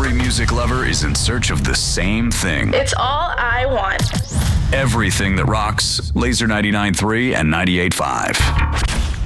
Every music lover is in search of the same thing. It's all I want. Everything that rocks. Laser 99.3 and 98.5.